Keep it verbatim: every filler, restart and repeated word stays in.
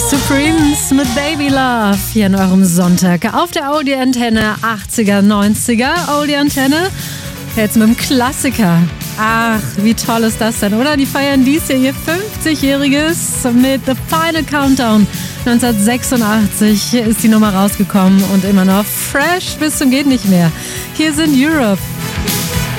Supremes mit Baby Love hier an eurem Sonntag auf der Audi-Antenne achtziger, neunziger Audi-Antenne. Jetzt mit dem Klassiker. Ach, wie toll ist das denn, oder? Die feiern dies Jahr ihr fünfzigjähriges mit The Final Countdown. neunzehnhundertsechsundachtzig ist die Nummer rausgekommen und immer noch fresh bis zum geht nicht mehr. Hier sind Europe